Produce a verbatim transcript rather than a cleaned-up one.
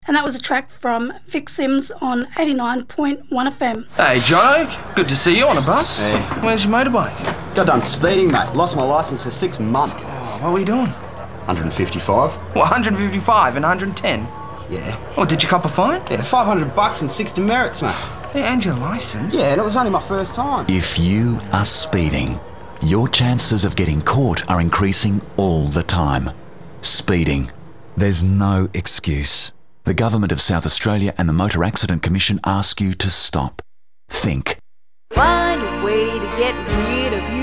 And that was a track from Vic Sims on eighty-nine point one F M. Hey, Joe. Good to see you on a bus. Hey. Where's your motorbike? Got done speeding, mate. Lost my licence for six months. Oh, what were you doing? one hundred fifty-five. What, one hundred fifty-five and one hundred ten? Yeah. Oh, did you cop a fine? Yeah, five hundred bucks and six demerits, mate. Yeah, and your licence? Yeah, and it was only my first time. If you are speeding, your chances of getting caught are increasing all the time. Speeding. There's no excuse. The Government of South Australia and the Motor Accident Commission ask you to stop. Think. Find a way to get rid of you.